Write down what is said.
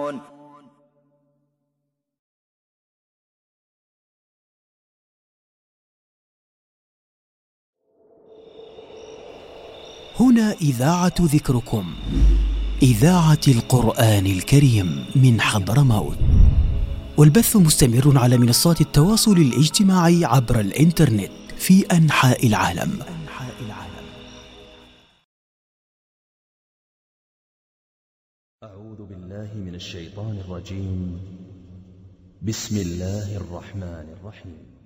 هنا إذاعة ذكركم، إذاعة القرآن الكريم من حضرموت، والبث مستمر على منصات التواصل الاجتماعي عبر الإنترنت في أنحاء العالم. أعوذ بالله من الشيطان الرجيم. بسم الله الرحمن الرحيم.